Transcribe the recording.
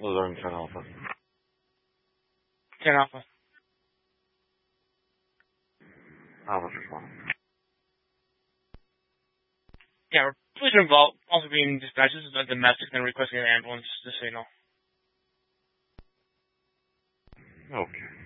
Learn 10 Alpha. 10 Alpha. Alpha 1. Yeah, police are involved, also being dispatched. This is a domestic and requesting an ambulance, just so you know. Okay.